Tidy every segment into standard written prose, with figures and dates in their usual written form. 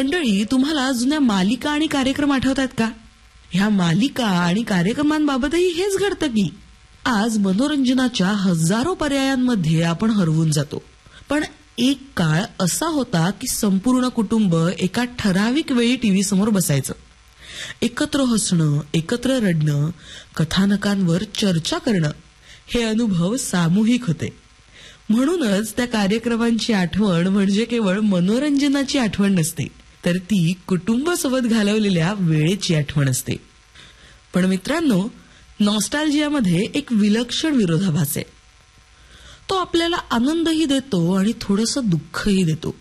मंडळी, तुम्हाला जुन्या मालिका आणि कार्यक्रम आठवतात का? ह्या मालिका आणि कार्यक्रमांबाबतही हेच घडतं की आज मनोरंजनाच्या हजारो पर्यायांमध्ये आपण हरवून जातो. पण एक काळ असा होता की संपूर्ण कुटुंब एका ठराविक वेळी टीव्ही समोर बसायचं. एकत्र हसणं, एकत्र रडणं, कथानकांवर चर्चा करणं हे अनुभव सामूहिक होते. म्हणूनच त्या कार्यक्रमांची आठवण म्हणजे केवळ मनोरंजनाची आठवण नसते, तर ती कुटुंबासोबत घालवलेल्या वेळेची आठवण असते. पण मित्रांनो, नॉस्टॅल्जियामध्ये एक विलक्षण विरोधाभास आहे. तो आपल्याला आनंदही देतो आणि थोडंसं दुःखही देतो.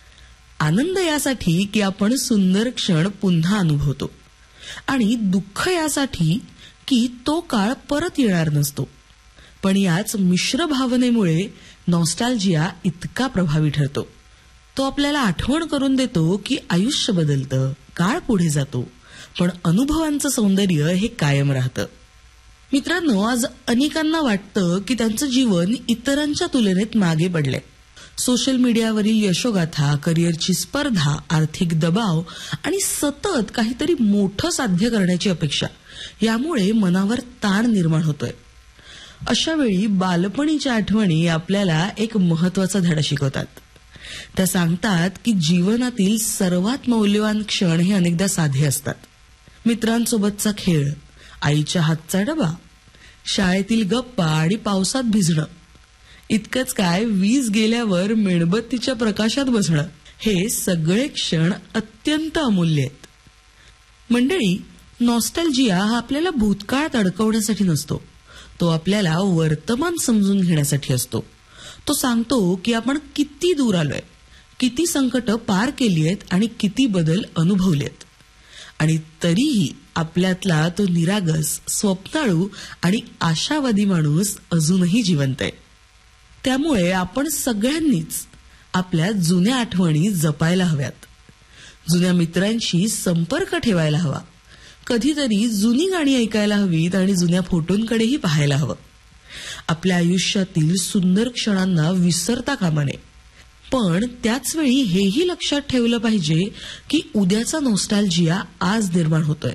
आनंद यासाठी की आपण सुंदर क्षण पुन्हा अनुभवतो, आणि दुःख यासाठी की तो काळ परत येणार नसतो. पण याच मिश्र भावनेमुळे नॉस्टॅल्जिया इतका प्रभावी ठरतो. तो आपल्याला आठवण करून देतो की आयुष्य बदलतं, काळ पुढे जातो, पण अनुभवांचं सौंदर्य हे कायम राहतं. मित्रांनो, आज अनेकांना वाटतं की त्यांचं जीवन इतरांच्या तुलनेत मागे पडलंय. सोशल मीडियावरील यशोगाथा, करिअरची स्पर्धा, आर्थिक दबाव आणि सतत काहीतरी मोठं साध्य करण्याची अपेक्षा यामुळे मनावर ताण निर्माण होतोय. अशा वेळी बालपणीच्या आठवणी आपल्याला एक महत्वाचा धडा शिकवतात. त्या सांगतात की जीवनातील सर्वात मौल्यवान क्षण हे अनेकदा साधे असतात. मित्रांसोबतचा खेळ, आईच्या हातचा डबा, शाळेतील गप्पा आणि पावसात भिजणं. इतकंच काय, वीज गेल्यावर मेणबत्तीच्या प्रकाशात बसणं, हे सगळे क्षण अत्यंत अमूल्य आहेत. मंडळी, नॉस्टॅल्जिया हा आपल्याला भूतकाळात अडकवण्यासाठी नसतो, तो आपल्याला वर्तमान समजून घेण्यासाठी असतो. तो सांगतो की आपण किती दूर आलोय, किती संकट पार केली आहेत आणि किती बदल अनुभवलेत, आणि तरीही आपल्यातला तो निरागस, स्वप्नाळू आणि आशावादी माणूस अजूनही जिवंत आहे. त्यामुळे आपण सगळ्यांनीच आपल्या जुन्या आठवणी जपायला हव्यात. जुन्या मित्रांशी संपर्क ठेवायला हवा. कधीतरी जुनी गाणी ऐकायला हवीत आणि जुन्या फोटोंकडेही पाहायला हवं. आपल्या आयुष्यातील सुंदर क्षणांना विसरता कामा नये. पण त्याचवेळी हेही लक्षात ठेवलं पाहिजे की उद्याचा नॉस्टॅल्जिया आज निर्माण होतोय.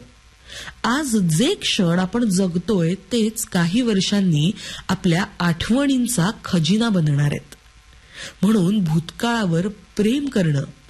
आज जे क्षण आपण जगतोय तेच काही वर्षांनी आपल्या आठवणींचा खजिना बनणार आहेत. म्हणून भूतकाळावर प्रेम करणं